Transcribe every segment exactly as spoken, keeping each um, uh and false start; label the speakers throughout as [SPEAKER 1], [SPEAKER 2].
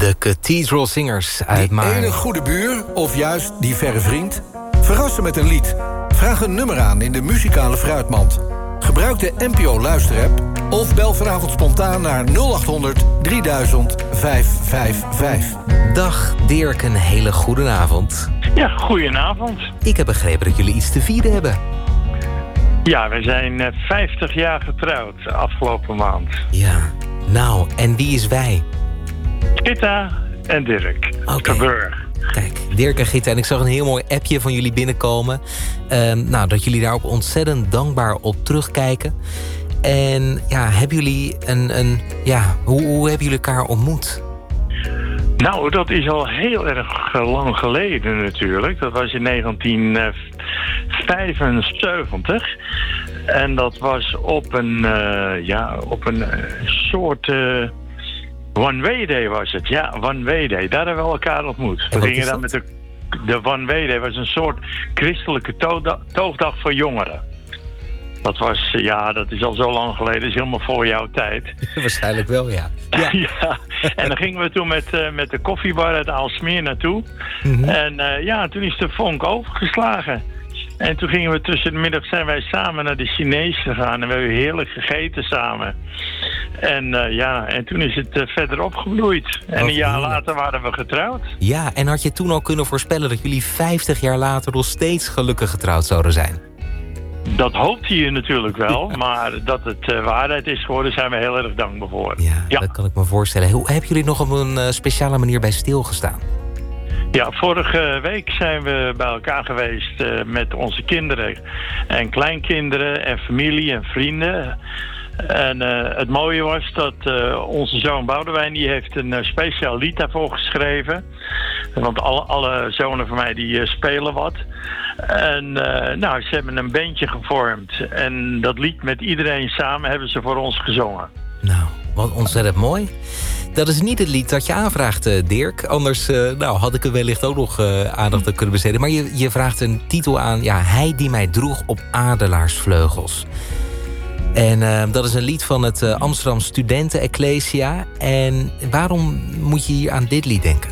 [SPEAKER 1] De Cathedral Singers uit
[SPEAKER 2] Die
[SPEAKER 1] Maarn.
[SPEAKER 2] ene goede buur, of juist die verre vriend. Verrassen met een lied. Vraag een nummer aan in de muzikale fruitmand. Gebruik de N P O luisterapp of bel vanavond spontaan naar nul acht honderd drieduizend vijfhonderdvijfenvijftig.
[SPEAKER 1] Dag Dirk, een hele goede avond.
[SPEAKER 3] Ja, goedenavond.
[SPEAKER 1] Ik heb begrepen dat jullie iets te vieren hebben.
[SPEAKER 3] Ja, we zijn uh, vijftig jaar getrouwd afgelopen maand.
[SPEAKER 1] Ja, nou, en wie is wij?
[SPEAKER 3] Gitta en Dirk.
[SPEAKER 1] Oké.
[SPEAKER 3] Verburg.
[SPEAKER 1] Kijk, Dirk en Gitta, en ik zag een heel mooi appje van jullie binnenkomen. Uh, nou, dat jullie daar ook ontzettend dankbaar op terugkijken. En ja, hebben jullie een... een ja, hoe, hoe hebben jullie elkaar ontmoet?
[SPEAKER 3] Nou, dat is al heel erg lang geleden natuurlijk. Dat was in negentien vijfenzeventig. En dat was op een, uh, ja, op een uh, soort... Uh, One Way Day was het, ja, One Way Day. Daar hebben we elkaar ontmoet. We gingen dan met de, de One Way Day, was een soort christelijke toogdag, toogdag voor jongeren. Dat was, ja, dat is al zo lang geleden, dat is helemaal voor jouw tijd.
[SPEAKER 1] Waarschijnlijk wel, ja.
[SPEAKER 3] Ja. ja. En dan gingen we toen met, uh, met de koffiebar uit Aalsmeer naartoe. Mm-hmm. En uh, ja, toen is de vonk overgeslagen. En toen gingen we tussen de middag, zijn wij samen naar de Chinees gegaan. En we hebben heerlijk gegeten samen. En uh, ja, en toen is het uh, verder opgebloeid. En oh, een jaar heerlijk. Later waren we getrouwd.
[SPEAKER 1] Ja, en had je toen al kunnen voorspellen dat jullie vijftig jaar later nog steeds gelukkig getrouwd zouden zijn?
[SPEAKER 3] Dat hoopte je natuurlijk wel, maar dat het uh, waarheid is geworden, zijn we heel erg dankbaar voor.
[SPEAKER 1] Ja, ja, dat kan ik me voorstellen. Hoe hebben jullie nog op een uh, speciale manier bij stilgestaan?
[SPEAKER 3] Ja, vorige week zijn we bij elkaar geweest uh, met onze kinderen en kleinkinderen en familie en vrienden. En uh, het mooie was dat uh, onze zoon Boudewijn, die heeft een uh, speciaal lied daarvoor geschreven. Want alle, alle zonen van mij die uh, spelen wat. En uh, nou, ze hebben een bandje gevormd. En dat lied met iedereen samen hebben ze voor ons gezongen.
[SPEAKER 1] Nou, wat ontzettend mooi. Dat is niet het lied dat je aanvraagt, uh, Dirk. Anders uh, nou, had ik er wellicht ook nog uh, aandacht aan kunnen besteden. Maar je, je vraagt een titel aan. Ja, Hij die mij droeg op adelaarsvleugels. En uh, dat is een lied van het uh, Amsterdam Studenten Ecclesia. En waarom moet je hier aan dit lied denken?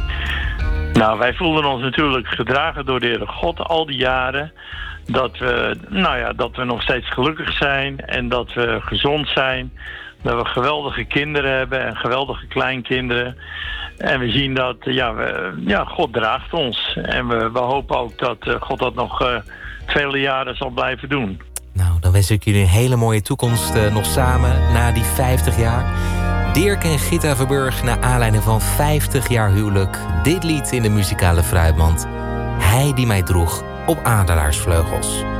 [SPEAKER 3] Nou, wij voelden ons natuurlijk gedragen door de Heere God al die jaren. Dat we, nou ja, dat we nog steeds gelukkig zijn en dat we gezond zijn. Dat we geweldige kinderen hebben en geweldige kleinkinderen. En we zien dat ja, we, ja, God draagt ons. En we, we hopen ook dat uh, God dat nog uh, vele jaren zal blijven doen.
[SPEAKER 1] Nou, dan wens ik jullie een hele mooie toekomst uh, nog samen na die vijftig jaar. Dirk en Gitta Verburg, naar aanleiding van vijftig jaar huwelijk. Dit lied in de muzikale fruitmand. Hij die mij droeg op adelaarsvleugels.